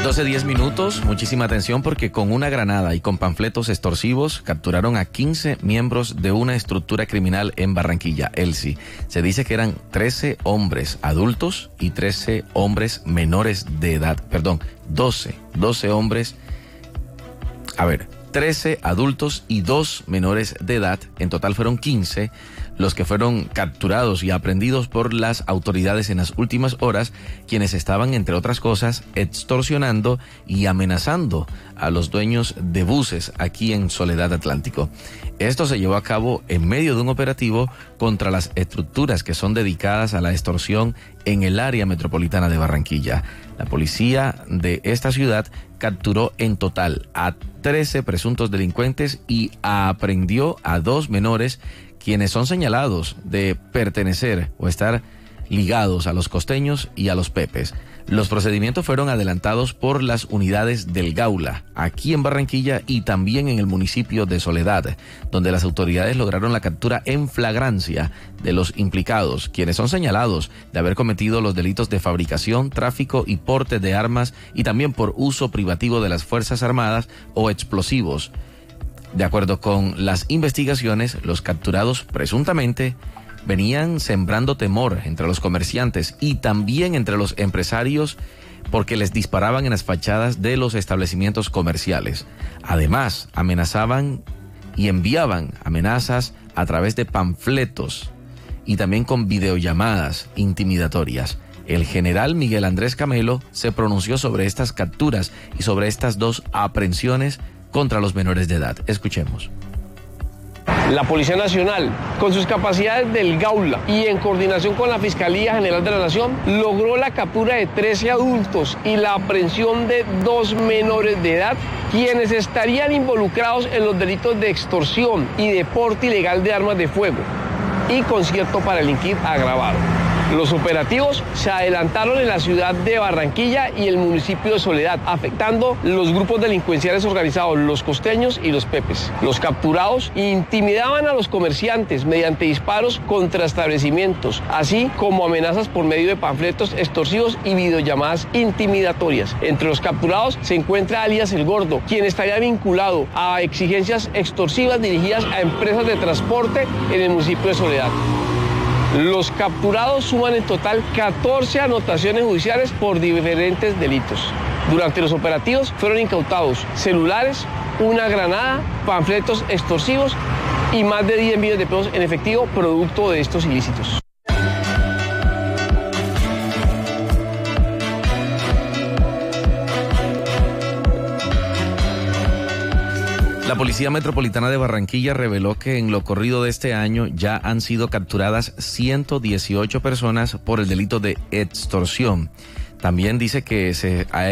12:10. Muchísima atención porque con una granada y con panfletos extorsivos capturaron a 15 miembros de una estructura criminal en Barranquilla, Elci. Se dice que eran 13 hombres adultos y 13 hombres menores de edad. 12 hombres. 13 adultos y 2 menores de edad. En total fueron 15 los que fueron capturados y aprehendidos por las autoridades en las últimas horas, quienes estaban, entre otras cosas, extorsionando y amenazando a los dueños de buses aquí en Soledad Atlántico. Esto se llevó a cabo en medio de un operativo contra las estructuras que son dedicadas a la extorsión en el área metropolitana de Barranquilla. La policía de esta ciudad capturó en total a 13 presuntos delincuentes y aprehendió a 2 menores, quienes son señalados de pertenecer o estar ligados a los costeños y a los pepes. Los procedimientos fueron adelantados por las unidades del Gaula, aquí en Barranquilla y también en el municipio de Soledad, donde las autoridades lograron la captura en flagrancia de los implicados, quienes son señalados de haber cometido los delitos de fabricación, tráfico y porte de armas y también por uso privativo de las Fuerzas Armadas o explosivos. De acuerdo con las investigaciones, los capturados presuntamente venían sembrando temor entre los comerciantes y también entre los empresarios porque les disparaban en las fachadas de los establecimientos comerciales. Además, amenazaban y enviaban amenazas a través de panfletos y también con videollamadas intimidatorias. El general Miguel Andrés Camelo se pronunció sobre estas capturas y sobre estas 2 aprehensiones contra los menores de edad. Escuchemos. La Policía Nacional, con sus capacidades del Gaula y en coordinación con la Fiscalía General de la Nación, logró la captura de 13 adultos y la aprehensión de 2 menores de edad, quienes estarían involucrados en los delitos de extorsión y de porte ilegal de armas de fuego y concierto para delinquir agravado. Los operativos se adelantaron en la ciudad de Barranquilla y el municipio de Soledad, afectando los grupos delincuenciales organizados, los costeños y los pepes. Los capturados intimidaban a los comerciantes mediante disparos contra establecimientos, así como amenazas por medio de panfletos extorsivos y videollamadas intimidatorias. Entre los capturados se encuentra alias El Gordo, quien estaría vinculado a exigencias extorsivas dirigidas a empresas de transporte en el municipio de Soledad. Los capturados suman en total 14 anotaciones judiciales por diferentes delitos. Durante los operativos fueron incautados celulares, una granada, panfletos extorsivos y más de 10 millones de pesos en efectivo producto de estos ilícitos. La Policía Metropolitana de Barranquilla reveló que en lo corrido de este año ya han sido capturadas 118 personas por el delito de extorsión. También dice que se ha